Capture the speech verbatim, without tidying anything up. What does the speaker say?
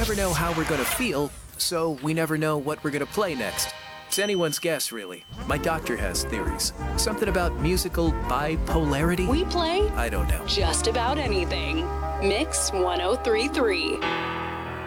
never know how we're gonna feel, so we never know what we're gonna play next. It's anyone's guess, really. My doctor has theories. Something about musical bipolarity? We play I don't know. just about anything. Mix one oh three point three.